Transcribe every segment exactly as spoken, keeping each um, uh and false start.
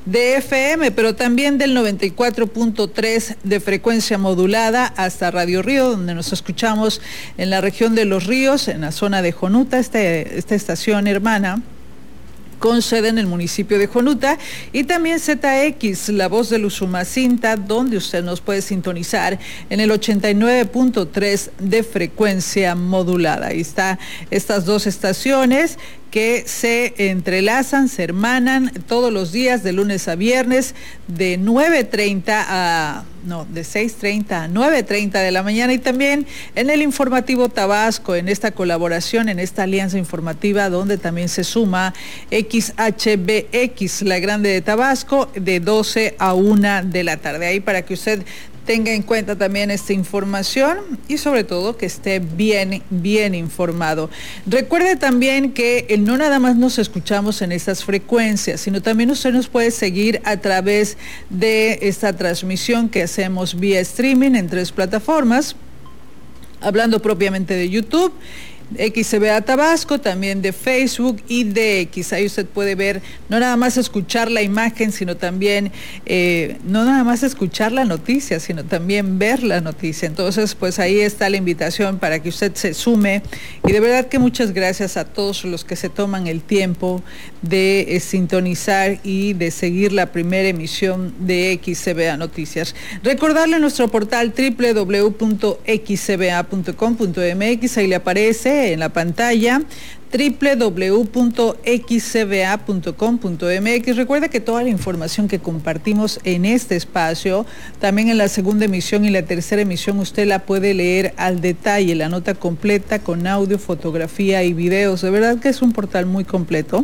de F M, pero también del noventa y cuatro punto tres de frecuencia modulada hasta Radio Río, donde nos escuchamos en la región de Los Ríos, en la zona de Jonuta, este, esta estación hermana, con sede en el municipio de Jonuta, y también Z X, La Voz de Usumacinta, donde usted nos puede sintonizar en el ochenta y nueve punto tres de frecuencia modulada. Ahí está estas dos estaciones que se entrelazan, se hermanan todos los días de lunes a viernes de nueve treinta a, no, de seis treinta a nueve treinta de la mañana, y también en el informativo Tabasco, en esta colaboración, en esta alianza informativa donde también se suma X H B X, la grande de Tabasco, de doce a una de la tarde. Ahí para que usted tenga en cuenta también esta información y sobre todo que esté bien, bien informado. Recuerde también que no nada más nos escuchamos en estas frecuencias, sino también usted nos puede seguir a través de esta transmisión que hacemos vía streaming en tres plataformas, hablando propiamente de YouTube, X C B A Tabasco, también de Facebook y de X. Ahí usted puede ver, no nada más escuchar la imagen, sino también, eh, no nada más escuchar la noticia, sino también ver la noticia. Entonces, pues ahí está la invitación para que usted se sume, y de verdad que muchas gracias a todos los que se toman el tiempo de eh, sintonizar y de seguir la primera emisión de X C B A Noticias. Recordarle nuestro portal doble u doble u doble u punto x c b a punto com punto m x, ahí le aparece en la pantalla doble u doble u doble u punto x c b a punto com punto m x. Recuerda que toda la información que compartimos en este espacio, también en la segunda emisión y la tercera emisión, usted la puede leer al detalle, la nota completa con audio, fotografía y videos. De verdad que es un portal muy completo.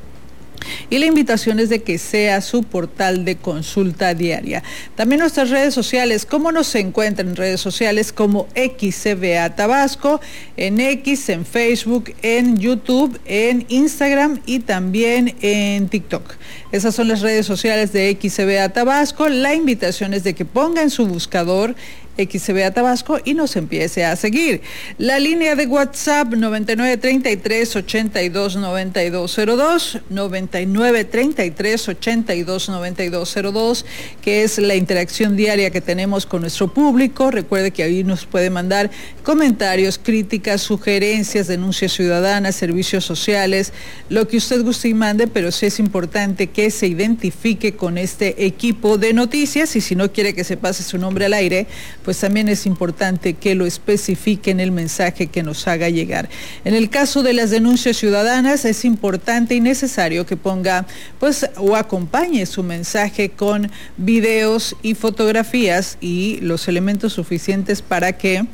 Y la invitación es de que sea su portal de consulta diaria. También nuestras redes sociales, ¿cómo nos encuentran en redes sociales? Como X C B A Tabasco, en X, en Facebook, en YouTube, en Instagram y también en TikTok. Esas son las redes sociales de X C B A Tabasco. La invitación es de que ponga en su buscador X C B A Tabasco y nos empiece a seguir. La línea de WhatsApp noventa y nueve treinta y tres ochenta y dos noventa y dos cero dos, noventa y nueve treinta y tres ochenta y dos noventa y dos cero dos, que es la interacción diaria que tenemos con nuestro público. Recuerde que ahí nos puede mandar comentarios, críticas, sugerencias, denuncias ciudadanas, servicios sociales, lo que usted guste y mande, pero sí es importante que se identifique con este equipo de noticias, y si no quiere que se pase su nombre al aire, pues también es importante que lo especifique en el mensaje que nos haga llegar. En el caso de las denuncias ciudadanas, es importante y necesario que ponga, pues, o acompañe su mensaje con videos y fotografías y los elementos suficientes para que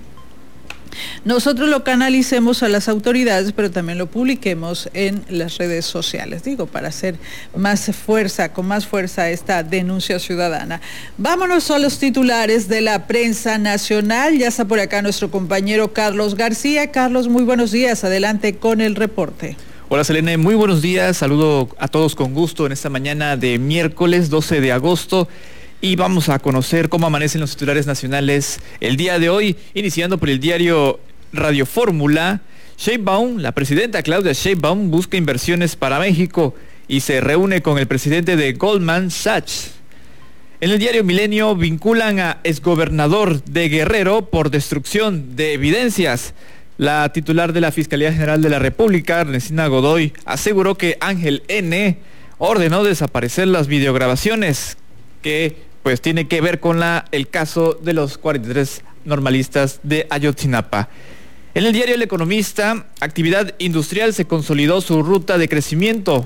nosotros lo canalicemos a las autoridades, pero también lo publiquemos en las redes sociales, digo, para hacer más fuerza, con más fuerza esta denuncia ciudadana. Vámonos a los titulares de la prensa nacional. Ya está por acá nuestro compañero Carlos García. Carlos, muy buenos días, adelante con el reporte. Hola Selene, muy buenos días, saludo a todos con gusto en esta mañana de miércoles doce de agosto. Y vamos a conocer cómo amanecen los titulares nacionales el día de hoy, iniciando por el diario Radio Fórmula. Sheinbaum, la presidenta Claudia Sheinbaum, busca inversiones para México y se reúne con el presidente de Goldman Sachs. En el diario Milenio vinculan a exgobernador de Guerrero por destrucción de evidencias. La titular de la Fiscalía General de la República, Ernestina Godoy, aseguró que Ángel N. ordenó desaparecer las videograbaciones que pues tiene que ver con la, el caso de los cuarenta y tres normalistas de Ayotzinapa. En el diario El Economista, actividad industrial se consolidó su ruta de crecimiento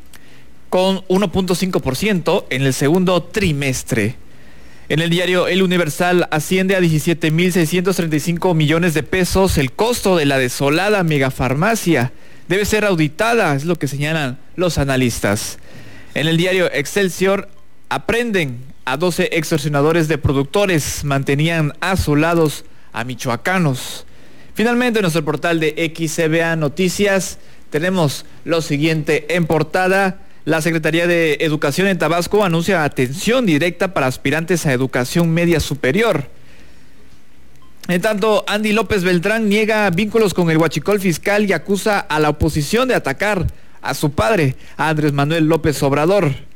con uno punto cinco por ciento en el segundo trimestre. En el diario El Universal, asciende a diecisiete mil seiscientos treinta y cinco millones de pesos el costo de la desolada megafarmacia. Debe ser auditada, es lo que señalan los analistas. En el diario Excelsior, aprenden a doce extorsionadores de productores, mantenían asolados a michoacanos. Finalmente, en nuestro portal de X C B A Noticias tenemos lo siguiente en portada. La Secretaría de Educación en Tabasco anuncia atención directa para aspirantes a educación media superior. En tanto, Andy López Beltrán niega vínculos con el huachicol fiscal y acusa a la oposición de atacar a su padre, a Andrés Manuel López Obrador.